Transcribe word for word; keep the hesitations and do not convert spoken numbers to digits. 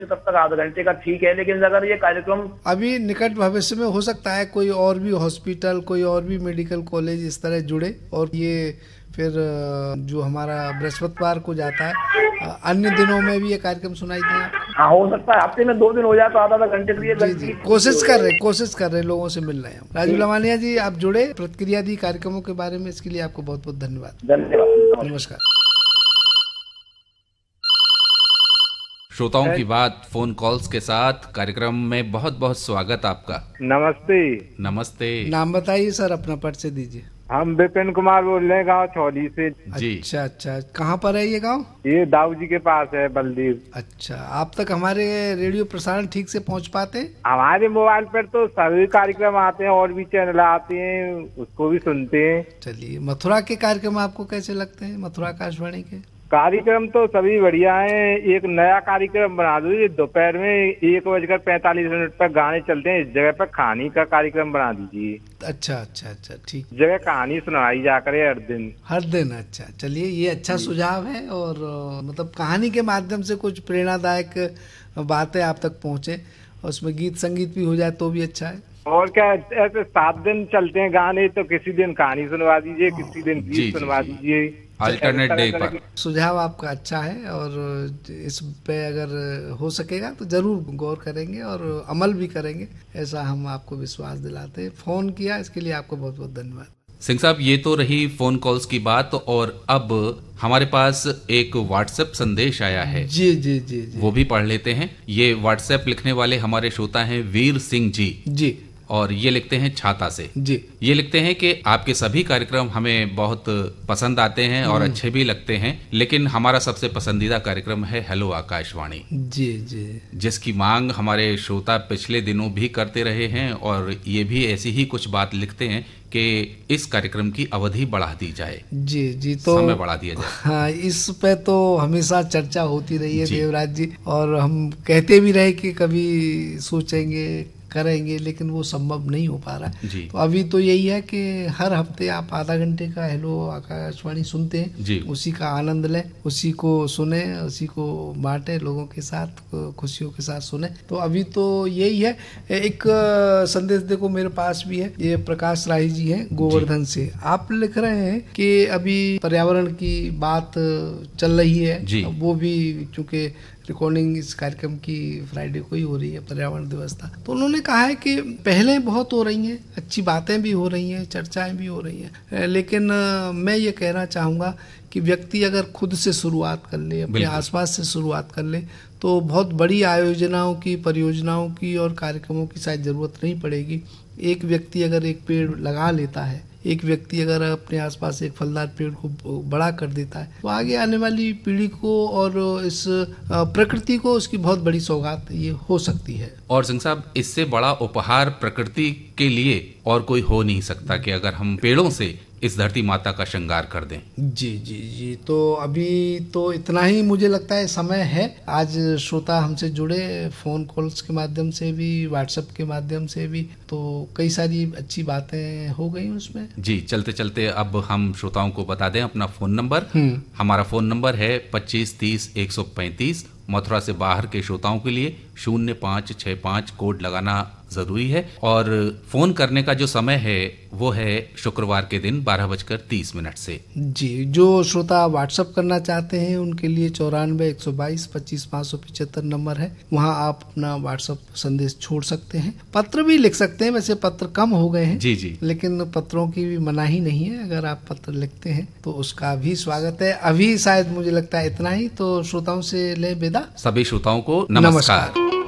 तब तक आधा घंटे का ठीक है, लेकिन अगर ये कार्यक्रम अभी निकट भविष्य में हो सकता है कोई और भी हॉस्पिटल, कोई और भी मेडिकल कॉलेज इस तरह जुड़े और ये फिर जो हमारा बृहस्पतिवार को जाता है अन्य दिनों में भी ये कार्यक्रम सुनाई दे। हाँ, हो सकता है हफ्ते में दो दिन हो जाए तो आधा आधा घंटे के लिए। जी जी, कोशिश कर रहे कोशिश कर रहे लोगों से मिल रहे हैं। राजीव लवानिया जी, आप जुड़े, प्रतिक्रिया दी कार्यक्रमों के बारे में, इसके लिए आपको बहुत बहुत धन्यवाद। धन्यवाद, नमस्कार। श्रोताओं की बात फोन कॉल्स के साथ कार्यक्रम में बहुत बहुत स्वागत आपका। नमस्ते। नमस्ते। नाम बताइए सर, अपना परिचय दीजिए। हम विपिन कुमार बोल रहे हैं, गाँव छौली से। जी। अच्छा अच्छा, कहाँ पर है ये गांव? ये दाऊ जी के पास है, बलदेव। अच्छा, आप तक हमारे रेडियो प्रसारण ठीक से पहुंच पाते? हमारे मोबाइल पर तो सभी कार्यक्रम आते हैं और भी चैनल आते हैं, उसको भी सुनते हैं। चलिए, मथुरा के कार्यक्रम आपको कैसे लगते हैं? मथुरा आकाशवाणी के कार्यक्रम तो सभी बढ़िया हैं। एक नया कार्यक्रम बना दो, ये दोपहर में एक बजकर पैंतालीस मिनट पर गाने चलते हैं, इस जगह पर कहानी का कार्यक्रम बना दीजिए। अच्छा अच्छा अच्छा, ठीक। जगह कहानी सुनाई जा करे हर दिन हर दिन। अच्छा, चलिए, ये अच्छा सुझाव है। और मतलब कहानी के माध्यम से कुछ प्रेरणादायक बातें आप तक पहुँचे, उसमें गीत संगीत भी हो जाए तो भी अच्छा है। और क्या, ऐसे सात दिन चलते हैं गाने, तो किसी दिन कहानी सुनवा दीजिए, किसी दिन गीत सुनवा दीजिए, अल्टरनेट डे पर। सुझाव आपका अच्छा है और इस पे अगर हो सकेगा तो जरूर गौर करेंगे और अमल भी करेंगे, ऐसा हम आपको विश्वास दिलाते हैं। फोन किया इसके लिए आपको बहुत बहुत धन्यवाद। सिंह साहब, ये तो रही फोन कॉल्स की बात, और अब हमारे पास एक व्हाट्सएप संदेश आया है। जी जी जी जी, वो भी पढ़ लेते हैं। ये व्हाट्सएप लिखने वाले हमारे श्रोता हैं वीर सिंह जी जी, और ये लिखते हैं छाता से। जी, ये लिखते हैं कि आपके सभी कार्यक्रम हमें बहुत पसंद आते हैं और अच्छे भी लगते हैं, लेकिन हमारा सबसे पसंदीदा कार्यक्रम है हेलो आकाशवाणी। जी जी, जिसकी मांग हमारे श्रोता पिछले दिनों भी करते रहे हैं और ये भी ऐसी ही कुछ बात लिखते हैं कि इस कार्यक्रम की अवधि बढ़ा दी जाए। जी जी, तो समय बढ़ा दिया जाए। हाँ, इस पे तो हमेशा चर्चा होती रही है देवराज जी, और हम कहते भी रहे कि कभी सोचेंगे करेंगे, लेकिन वो संभव नहीं हो पा रहा है। तो अभी तो यही है कि हर हफ्ते आप आधा घंटे का हेलो आकाशवाणी सुनते हैं, उसी का आनंद लें, उसी को सुने, उसी को बांटे, लोगों के साथ खुशियों के साथ सुने। तो अभी तो यही है। एक संदेश देखो मेरे पास भी है, ये प्रकाश राही जी हैं गोवर्धन से। आप लिख रहे हैं कि अभी पर्यावरण की बात चल रही है, वो भी चूंकि रिकॉर्डिंग इस कार्यक्रम की फ्राइडे को ही हो रही है, पर्यावरण दिवस था, तो उन्होंने कहा है कि पहले बहुत हो रही हैं, अच्छी बातें भी हो रही हैं, चर्चाएं भी हो रही हैं, लेकिन मैं ये कहना चाहूँगा कि व्यक्ति अगर खुद से शुरुआत कर ले, अपने आसपास से शुरुआत कर ले, तो बहुत बड़ी आयोजनाओं की, परियोजनाओं की और कार्यक्रमों की शायद जरूरत नहीं पड़ेगी। एक व्यक्ति अगर एक पेड़ लगा लेता है, एक व्यक्ति अगर अपने आसपास एक फलदार पेड़ को बड़ा कर देता है, तो आगे आने वाली पीढ़ी को और इस प्रकृति को उसकी बहुत बड़ी सौगात ये हो सकती है। और सिंह साहब, इससे बड़ा उपहार प्रकृति के लिए और कोई हो नहीं सकता कि अगर हम पेड़ों से इस धरती माता का श्रृंगार कर दें। जी जी जी, तो अभी तो इतना ही मुझे लगता है समय है। आज श्रोता हमसे जुड़े फोन कॉल्स के माध्यम से भी, व्हाट्सएप के माध्यम से भी, तो कई सारी अच्छी बातें हो गई उसमें। जी, चलते चलते अब हम श्रोताओं को बता दें अपना फोन नंबर। हमारा फोन नंबर है पच्चीस तीस एक सौ पैंतीस। मथुरा से बाहर के श्रोताओं के लिए शून्य पाँच छः पाँच कोड लगाना जरूरी है, और फोन करने का जो समय है वो है शुक्रवार के दिन बारह बजकर तीस मिनट से। जी, जो श्रोता व्हाट्सएप करना चाहते हैं उनके लिए चौरानवे एक सौ बाईस पच्चीस पाँच सौ पिछहत्तर नंबर है, वहाँ आप अपना व्हाट्सएप संदेश छोड़ सकते हैं। पत्र भी लिख सकते हैं, वैसे पत्र कम हो गए हैं जी जी, लेकिन पत्रों की भी मनाही नहीं है। अगर आप पत्र लिखते हैं तो उसका भी स्वागत है। अभी शायद मुझे लगता है इतना ही, तो श्रोताओं से ले विदा। सभी श्रोताओं को नमस्कार, नमस्कार।